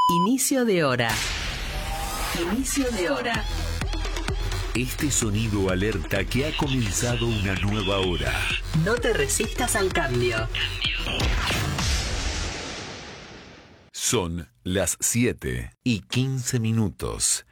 Inicio de hora. Inicio de hora. Este sonido alerta que ha comenzado una nueva hora. No te resistas al cambio. Son las 7:15.